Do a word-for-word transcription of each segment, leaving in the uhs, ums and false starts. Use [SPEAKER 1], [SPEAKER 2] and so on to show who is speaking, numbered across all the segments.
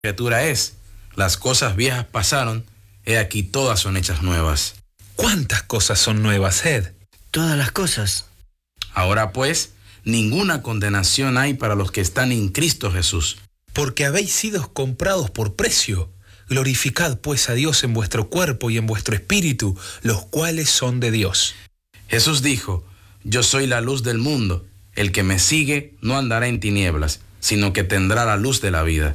[SPEAKER 1] criatura es. Las cosas viejas pasaron, he aquí todas son hechas nuevas.
[SPEAKER 2] ¿Cuántas cosas son nuevas, Ed?
[SPEAKER 3] Todas las cosas.
[SPEAKER 1] Ahora pues, ninguna condenación hay para los que están en Cristo Jesús.
[SPEAKER 2] Porque habéis sido comprados por precio. Glorificad pues a Dios en vuestro cuerpo y en vuestro espíritu, los cuales son de Dios.
[SPEAKER 1] Jesús dijo, yo soy la luz del mundo. El que me sigue no andará en tinieblas, sino que tendrá la luz de la vida.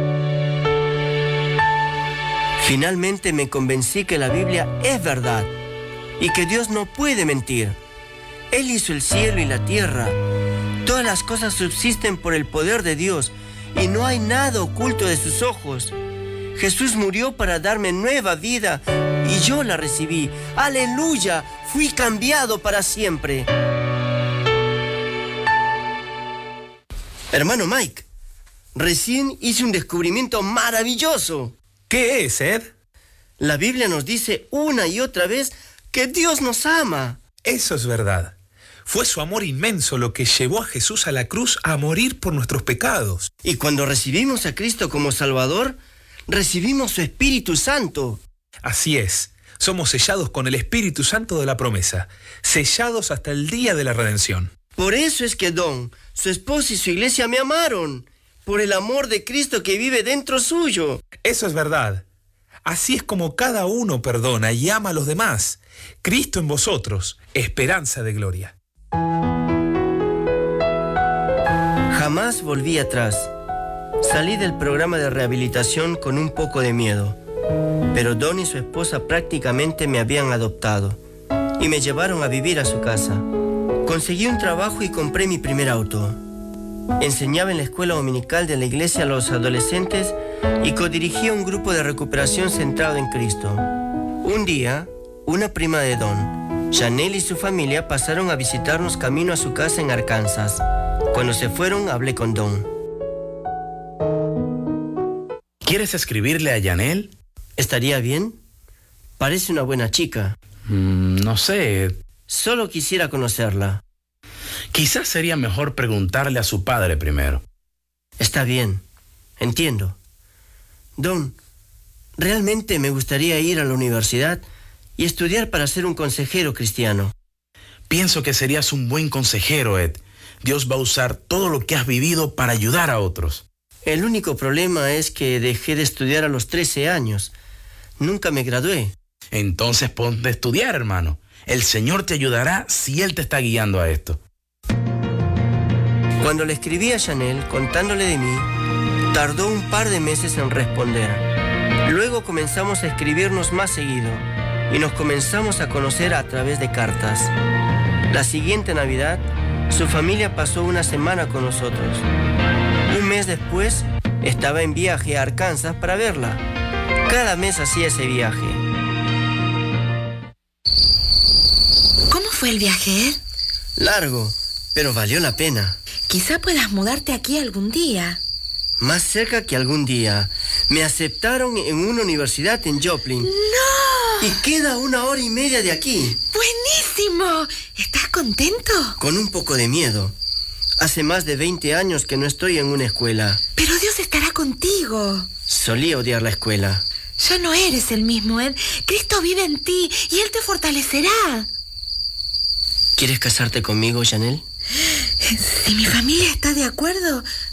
[SPEAKER 3] Finalmente me convencí que la Biblia es verdad y que Dios no puede mentir. Él hizo el cielo y la tierra. Todas las cosas subsisten por el poder de Dios y no hay nada oculto de sus ojos. Jesús murió para darme nueva vida y yo la recibí. ¡Aleluya! Fui cambiado para siempre. Hermano Mike, recién hice un descubrimiento maravilloso.
[SPEAKER 2] ¿Qué es, Ed?
[SPEAKER 3] La Biblia nos dice una y otra vez que Dios nos ama.
[SPEAKER 2] Eso es verdad. Fue su amor inmenso lo que llevó a Jesús a la cruz a morir por nuestros pecados.
[SPEAKER 3] Y cuando recibimos a Cristo como Salvador, recibimos su Espíritu Santo.
[SPEAKER 2] Así es. Somos sellados con el Espíritu Santo de la promesa, sellados hasta el día de la redención.
[SPEAKER 3] Por eso es que Don, su esposa y su iglesia me amaron, por el amor de Cristo que vive dentro suyo.
[SPEAKER 2] Eso es verdad. Así es como cada uno perdona y ama a los demás. Cristo en vosotros, esperanza de gloria.
[SPEAKER 3] Jamás volví atrás. Salí del programa de rehabilitación con un poco de miedo, pero Don y su esposa prácticamente me habían adoptado y me llevaron a vivir a su casa. Conseguí un trabajo y compré mi primer auto. Enseñaba en la escuela dominical de la iglesia a los adolescentes y codirigía un grupo de recuperación centrado en Cristo. Un día, una prima de Don, Chanel, y su familia pasaron a visitarnos camino a su casa en Arkansas. Cuando se fueron, hablé con Don.
[SPEAKER 1] ¿Quieres escribirle a Yanel?
[SPEAKER 3] ¿Estaría bien? Parece una buena chica.
[SPEAKER 1] Mm, no sé.
[SPEAKER 3] Solo quisiera conocerla.
[SPEAKER 1] Quizás sería mejor preguntarle a su padre primero.
[SPEAKER 3] Está bien, entiendo. Don, realmente me gustaría ir a la universidad y estudiar para ser un consejero cristiano.
[SPEAKER 1] Pienso que serías un buen consejero, Ed. Dios va a usar todo lo que has vivido para ayudar a otros.
[SPEAKER 3] El único problema es que dejé de estudiar a los trece años. Nunca me gradué.
[SPEAKER 1] Entonces ponte a estudiar, hermano. El Señor te ayudará si Él te está guiando a esto.
[SPEAKER 3] Cuando le escribí a Chanel contándole de mí, tardó un par de meses en responder. Luego comenzamos a escribirnos más seguido y nos comenzamos a conocer a través de cartas. La siguiente Navidad, su familia pasó una semana con nosotros. Un mes después, estaba en viaje a Arkansas para verla. Cada mes hacía ese viaje.
[SPEAKER 4] ¿Cómo fue el viaje, Ed?
[SPEAKER 3] Largo, pero valió la pena.
[SPEAKER 4] Quizá puedas mudarte aquí algún día.
[SPEAKER 3] Más cerca que algún día. Me aceptaron en una universidad en Joplin.
[SPEAKER 4] ¡No!
[SPEAKER 3] Y queda una hora y media de aquí.
[SPEAKER 4] ¡Buenísimo! ¿Estás contento?
[SPEAKER 3] Con un poco de miedo. Hace más de veinte años que no estoy en una escuela.
[SPEAKER 4] Pero Dios estará contigo.
[SPEAKER 3] Solía odiar la escuela.
[SPEAKER 4] Ya no eres el mismo, Ed. Cristo vive en ti y Él te fortalecerá.
[SPEAKER 3] ¿Quieres casarte conmigo, Chanel?
[SPEAKER 4] Si mi familia está de acuerdo,